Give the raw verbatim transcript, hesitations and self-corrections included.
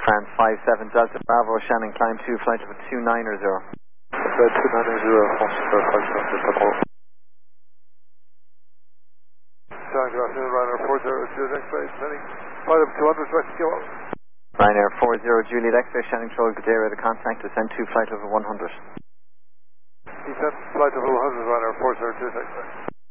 France five seven Delta Bravo, Shannon, climb two, flight level two nine zero. Flight two nine zero, France five seven Delta Bravo. Good afternoon, Ryanair four zero Juliet X-ray, sending flight level two hundred, west Kilo. Ryanair four zero Juliet X-ray, Shannon, control, good area, the contact, descend two, flight level one hundred. Descent, flight level one hundred, Ryanair four zero Juliet X-ray.